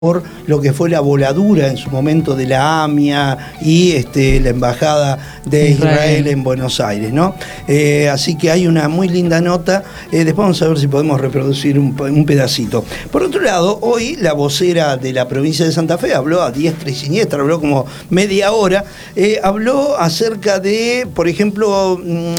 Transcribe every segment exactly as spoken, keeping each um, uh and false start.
por lo que fue la voladura en su momento de la AMIA y este, la Embajada de Israel, Israel en Buenos Aires, ¿no? Eh, así que hay una muy linda nota. Eh, después vamos a ver si podemos reproducir un, un pedacito. Por otro lado, hoy la vocera de la provincia de Santa Fe habló a diestra y siniestra, habló como media hora, eh, habló acerca de, por ejemplo,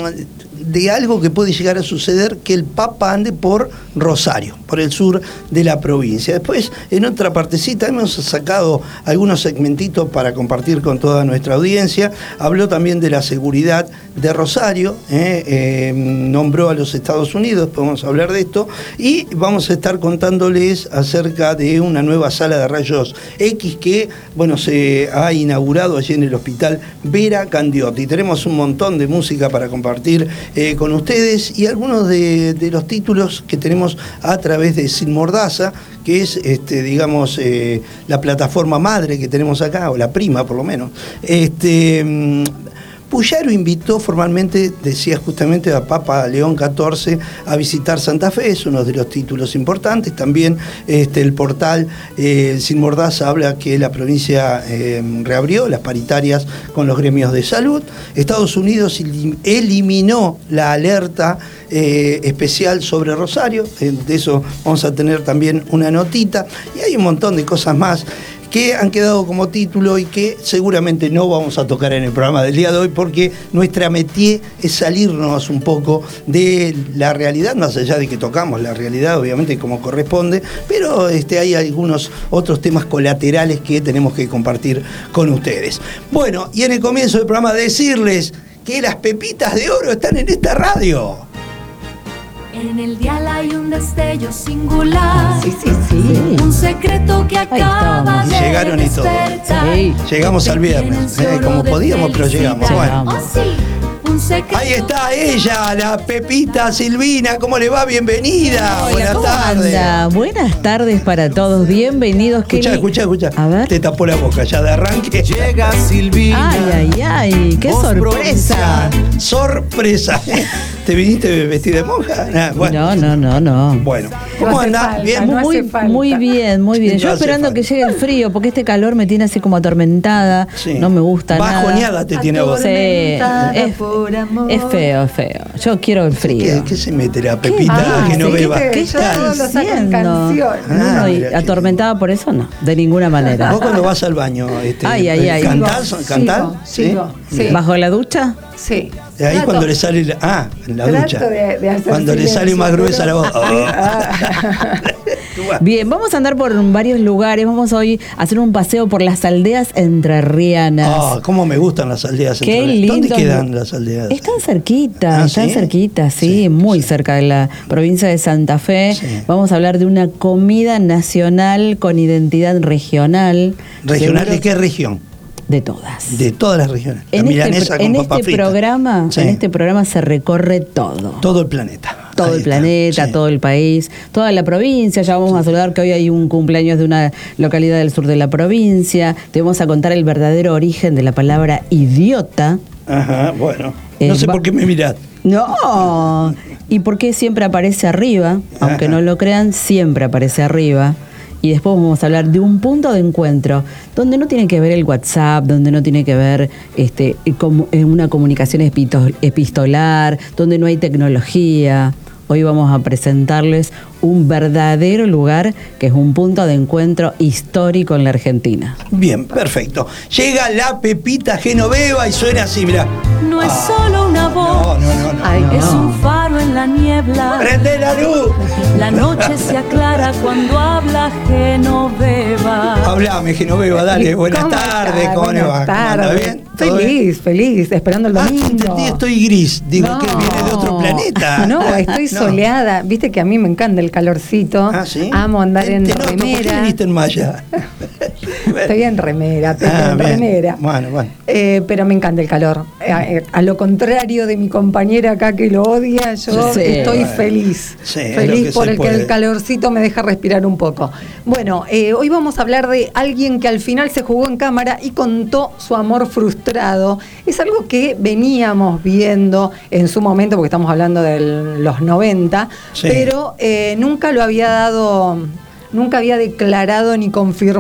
de algo que puede llegar a suceder, que el Papa ande por Rosario, por el sur de la provincia. Después, en otra partecita, hemos sacado algunos segmentitos para compartir con toda nuestra audiencia. Habló también de la seguridad de Rosario, eh, eh, nombró a los Estados Unidos, podemos hablar de esto, y vamos a estar contándoles acerca de una nueva sala de rayos X que, bueno, se ha inaugurado allí en el Hospital Vera Candiotti. Tenemos un montón de música para compartir Eh, con ustedes y algunos de, de los títulos que tenemos a través de Sin Mordaza, que es, este, digamos, eh, la plataforma madre que tenemos acá, o la prima por lo menos. Este, Puyaro invitó formalmente, decía justamente, a Papa León catorce a visitar Santa Fe, es uno de los títulos importantes. También este, el portal eh, Sin Mordaza habla que la provincia eh, reabrió las paritarias con los gremios de salud. Estados Unidos eliminó la alerta eh, especial sobre Rosario, eh, de eso vamos a tener también una notita, y hay un montón de cosas más que han quedado como título y que seguramente no vamos a tocar en el programa del día de hoy, porque nuestra métier es salirnos un poco de la realidad, más allá de que tocamos la realidad, obviamente, como corresponde, pero este, hay algunos otros temas colaterales que tenemos que compartir con ustedes. Bueno, y en el comienzo del programa decirles que las pepitas de oro están en esta radio. En el dial hay un destello singular. Sí, sí, sí. Un secreto que acaba de Llegaron y todo. Sí. Llegamos al viernes, eh, como podíamos, pero llegamos. Bueno. Oh, sí. Un secreto. Ahí está ella, la Pepita Silvina. ¿Cómo le va? Bienvenida. Hola, Buenas ¿cómo tardes. anda? Buenas tardes para todos. Bienvenidos. Escucha, escucha, escucha. A ver. Te tapó la boca ya de arranque. Llega Silvina. Ay, ay, ay. Qué Voz sorpresa. Sorpresa. ¿Te viniste vestida de monja? Nah, bueno. No, no, no, no. Bueno, ¿cómo No hace andás? falta, Bien. no hace Muy, falta. muy bien, muy bien. No Yo hace esperando falta. que llegue el frío, porque este calor me tiene así como atormentada. Sí. No me gusta nada. Bajoneada te tiene a vos. Sí, es, por amor. es feo, es feo. Yo quiero el frío. ¿Qué, qué se mete la Pepita Ah, que no sí, beba? ¿qué ¿Qué Ya estás todos lo sacan diciendo? canción. Ah, No, y mira, qué atormentada por eso no, de ninguna manera. Vos cuando vas al baño, este, Ay, ay, ay. ¿cantás? Sigo, ¿Cantás? sigo, sí. ¿Bajo la ducha? Sí. De ahí Trato- cuando le sale la, ah, en la trato ducha. de- de hacer cuando le silencio, sale más pero- gruesa la voz. Bien, vamos a andar por varios lugares. Vamos hoy a hacer un paseo por las aldeas entrerrianas. Ah, cómo me gustan las aldeas. Qué entre- lindo. ¿Dónde quedan las aldeas? Están cerquita, Ah, están ¿sí? cerquita, sí, Sí, muy sí. cerca de la provincia de Santa Fe. Sí. Vamos a hablar de una comida nacional con identidad regional. ¿Regional Seguro- de qué región? De todas. De todas las regiones. La En milanesa este, con en papa este frita. programa, Sí. en este programa se recorre todo. Todo el planeta. Todo Ahí el está. planeta, Sí. todo el país, toda la provincia. Ya vamos a saludar que hoy hay un cumpleaños de una localidad del sur de la provincia. Te vamos a contar el verdadero origen de la palabra idiota. Ajá, bueno. Eh, no sé va- por qué me mirás. No. ¿Y por qué siempre aparece arriba? Aunque Ajá. no lo crean, siempre aparece arriba. Y después vamos a hablar de un punto de encuentro donde no tiene que ver el WhatsApp, donde no tiene que ver este, como- eh, una comunicación epito- epistolar, donde no hay tecnología. Hoy vamos a presentarles un verdadero lugar que es un punto de encuentro histórico en la Argentina. Bien, perfecto. Llega la Pepita Genoveva y suena así, mirá. No es Ah. solo una No, voz. no, no, no. Ay, Es no. un faro en la niebla. ¡Prende la luz! La noche se aclara cuando habla Genoveva. Hablame, Genoveva, dale. Buenas ¿Cómo tardes, está? ¿cómo le va? Buenas ¿Cómo anda? tardes. ¿Bien? ¿Todo bien? Feliz, feliz, esperando el Ah, domingo. entendí, estoy gris. Digo No. que viene de otro planeta. No, estoy No. soleada. Viste que a mí me encanta el calorcito. Ah, ¿sí? Amo andar Te- en te noto, ¿por qué remera. viniste en malla? Estoy en remera, Pepe, Ah, en bien. remera. Bueno, bueno. Eh, pero me encanta el calor. Eh, eh, a lo contrario de mi compañera acá que lo odia, yo Sí. estoy Bueno. feliz. Sí, es lo feliz que por se el puede. que el calorcito me deja respirar un poco. Bueno, eh, hoy vamos a hablar de alguien que al final se jugó en cámara y contó su amor frustrado. Es algo que veníamos viendo en su momento, porque estamos hablando de los noventa, Sí. pero eh, nunca lo había dado nunca había declarado ni confirmado